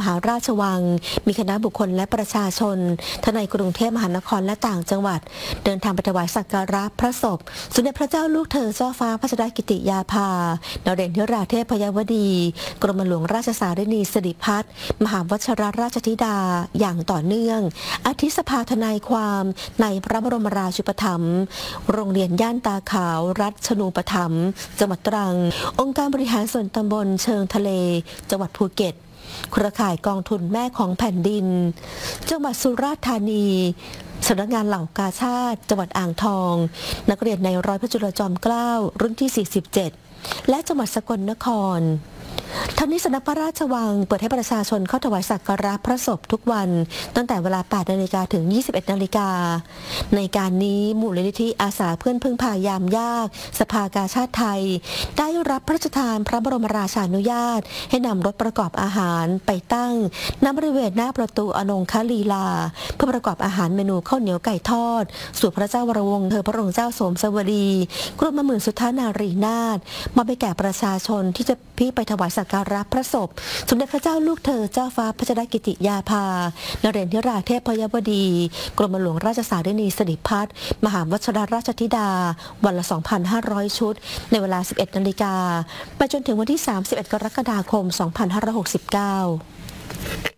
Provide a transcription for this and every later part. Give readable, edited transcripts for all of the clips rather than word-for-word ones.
หาราชวังมีคณะบุคคลและประชาชนทั้งในกรุงเทพมหานครและต่างจังหวัดเดินทางไปถวายสักการะพระศพสมเด็จพระเจ้าลูกเธอเจ้าฟ้าพัชรกิติยาภานเรศวราเทพยวดีกรมหลวงราชสารินีสิริพัฒน์มหาวชิรราชธิดาอย่างต่อเนื่องอาทิสภาทนายความในพระบรมราชูปถัมภ์โรงเรียนย่านตาขาวรัฐชนูปถัมภ์จังหวัดตรังองค์การบริหารส่วนตำบลเชิงทะเลจังหวัดภูเก็ตเครือข่ายกองทุนแม่ของแผ่นดินจังหวัดสุราษฎร์ธานีสำนักงานเหล่ากาชาติจังหวัดอ่างทองนักเรียนในร้อยพระจุลจอมเกล้ารุ่นที่47และจังหวัดสกลนครทั้งนี้สำนักพระราชวังเปิดให้ประชาชนเข้าถวายสักการะพระศพทุกวันตั้งแต่เวลา 8 นาฬิกาถึง 21 นาฬิกาในการนี้มูลนิธิอาสาเพื่อนพึ่งพายามยากสภากาชาติไทยได้รับพระราชทานพระบรมราชานุญาตให้นำรถประกอบอาหารไปตั้งณบริเวณหน้าประตูอนงคลีลาเพื่อประกอบอาหารเมนูข้าวเหนียวไก่ทอดสู่พระเจ้าวรวงศ์เธอพระองค์เจ้าโสมสวดีกรมหมื่นสุทธานารีนาถมาไปแก่ประชาชนที่จะไปถวายสักการะพระศพสมเด็จพระเจ้าลูกเธอเจ้าฟ้าพัชรกิติยาภานเรศวราเทพยวดีกรมหลวงราชสารินีสิริพัฒน์มหาวชิรราชธิดาวันละ 2,500 ชุดในเวลา 11 นาฬิกาไปจนถึงวันที่ 31 กรกฎาคม 2569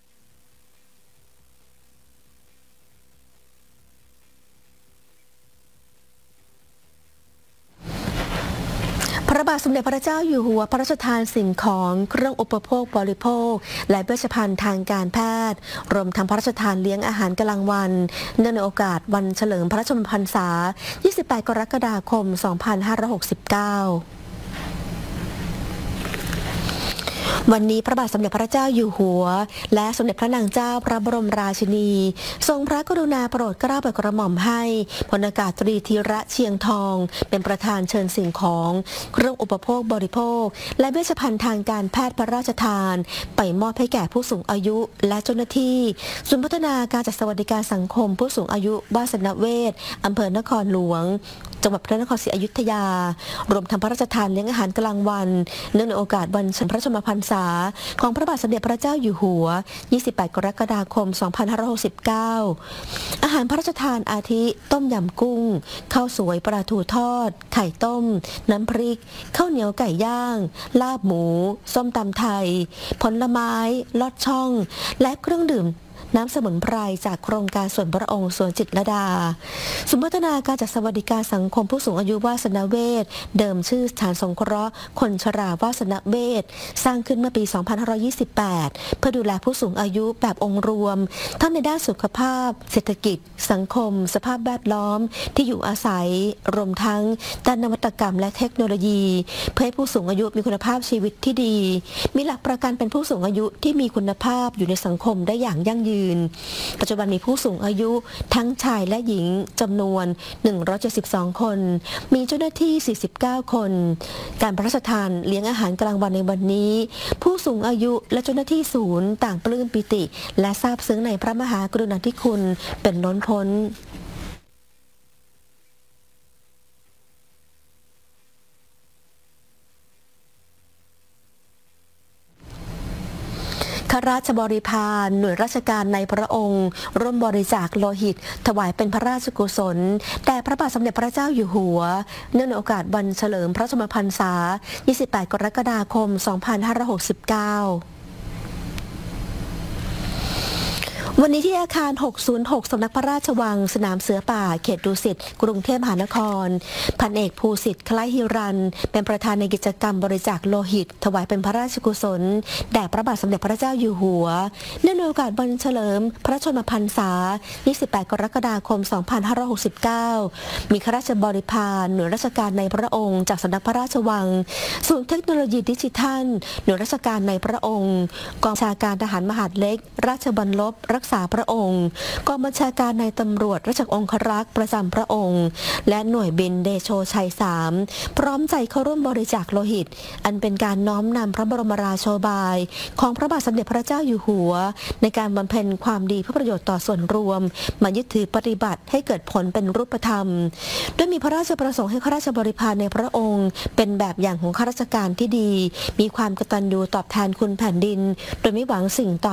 พระบาทสมเด็จพระเจ้าอยู่หัวพระราชทานสิ่งของเครื่องอุปโภคบริโภคและเวชภัณฑ์ทางการแพทย์รวมทั้งพระราชทานเลี้ยงอาหารกลางวันเนื่องในโอกาสวันเฉลิมพระชนมพรรษา 28 กรกฎาคม 2569วันนี้พระบาทสมเด็จพระเจ้าอยู่หัวและสมเด็จพระนางเจ้าพระบรมราชินีทรงพระกรุณาโปรดเกล้าโปรดกระหม่อมให้พลอากาศตรีธีระเชียงทองเป็นประธานเชิญสิ่งของเครื่องอุปโภคบริโภคและเวชภัณฑ์ทางการแพทย์พระราชทานไปมอบให้แก่ผู้สูงอายุและเจ้าหน้าที่ศูนย์พัฒนาการจัดสวัสดิการสังคมผู้สูงอายุวาสนเวชอำเภอนครหลวงจังหวัดพระนครศรีอยุธยารวมทั้งพระราชทานเลี้ยงอาหารกลางวันเนื่องในโอกาสวันเฉลิมพระชนมพรรษาของพระบาทสมเด็จพระเจ้าอยู่หัว 28 กรกฎาคม 2569 อาหารพระราชทานอาทิต้มยำกุ้งข้าวสวยปลาทูทอดไข่ต้มน้ำพริกข้าวเหนียวไก่ย่างลาบหมูส้มตำไทยผลไม้ลอดช่องและเครื่องดื่มน้ำสมุนไพรจากโครงการส่วนพระองค์สวนจิตรลดาศูนย์พัฒนาการจัดสวัสดิการสังคมผู้สูงอายุวาสนเวชเดิมชื่อสถานสงเคราะห์คนชราวาสนเวชสร้างขึ้นเมื่อปี 2528 เพื่อดูแลผู้สูงอายุแบบองค์รวมทั้งในด้านสุขภาพเศรษฐกิจสังคมสภาพแวดล้อมที่อยู่อาศัยรวมทั้งด้านนวัตกรรมและเทคโนโลยีเพื่อให้ผู้สูงอายุมีคุณภาพชีวิตที่ดีมีหลักประกันเป็นผู้สูงอายุที่มีคุณภาพอยู่ในสังคมได้อย่างยั่งยืนปัจจุบันมีผู้สูงอายุทั้งชายและหญิงจำนวน172คนมีเจ้าหน้าที่49คนการพระราชทานเลี้ยงอาหารกลางวันในวันนี้ผู้สูงอายุและเจ้าหน้าที่ศูนย์ต่างปลื้มปิติและซาบซึ้งในพระมหากรุณาธิคุณเป็นล้นพ้นข้าราชบริพารหน่วยราชการในพระองค์ร่วมบริจาคโลหิตถวายเป็นพระราชกุศลแด่พระบาทสมเด็จพระเจ้าอยู่หัวเนื่องในโอกาสวันเฉลิมพระชนมพรรษา 28 กรกฎาคม 2569วันนี้ที่อาคาร 606 สำนักพระราชวังสนามเสือป่าเขตดุสิตกรุงเทพมหานครพันเอกภูสิทธิ์คล้ายฮิรันเป็นประธานในกิจกรรมบริจาคโลหิตถวายเป็นพระราชกุศลแด่พระบาทสมเด็จพระเจ้าอยู่หัวเนื่องในโอกาสวันเฉลิมพระชนมพรรษา 28 กรกฎาคม 2569 มีข้าราชบริพารหน่วยราชการในพระองค์จากสำนักพระราชวังศูนย์เทคโนโลยีดิจิทัลหน่วยราชการในพระองค์กองบัญชาการทหารมหาดเล็กราชบัลลบรักษาษาพระองค์กองบัญชาการในตำรวจราชองครักษ์ประจำพระองค์และหน่วยบินเดโชชัย3พร้อมใจเข้าร่วมบริจาคโลหิตอันเป็นการน้อมนำพระบรมราโชบายของพระบาทสมเด็จพระเจ้าอยู่หัวในการบำเพ็ญความดีเพื่อประโยชน์ต่อส่วนรวมมายึดถือปฏิบัติให้เกิดผลเป็นรูปธรรมโดยมีพระราชประสงค์ให้ข้าราชบริพารในพระองค์เป็นแบบอย่างของข้าราชการที่ดีมีความกตัญญูตอบแทนคุณแผ่นดินโดยไม่หวังสิ่งตอบ